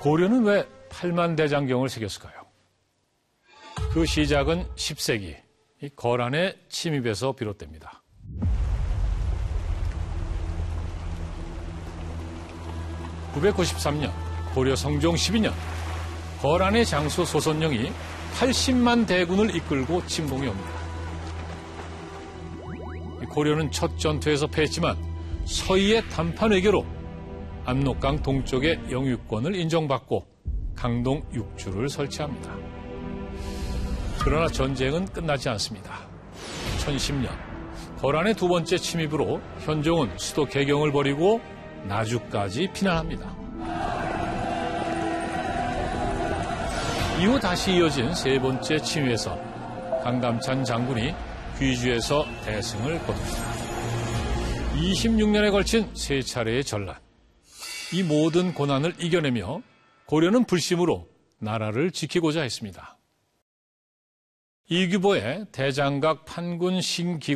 고려는 왜 팔만대장경을 새겼을까요? 그 시작은 10세기 이 거란의 침입에서 비롯됩니다. (993년) 고려 성종 12년 거란의 장수 소선영이 80만 대군을 이끌고 침공해 옵니다. 고려는 첫 전투에서 패했지만 서희의 단판 외교로 압록강 동쪽의 영유권을 인정받고 강동 6주를 설치합니다. 그러나 전쟁은 끝나지 않습니다. 1010년 거란의 두 번째 침입으로 현종은 수도 개경을 버리고 나주까지 피난합니다. 이후 다시 이어진 세 번째 침입에서 강감찬 장군이 귀주에서 대승을 거둡니다. 26년에 걸친 세 차례의 전란. 이 모든 고난을 이겨내며 고려는 불심으로 나라를 지키고자 했습니다. 이규보의 대장각 판군 신기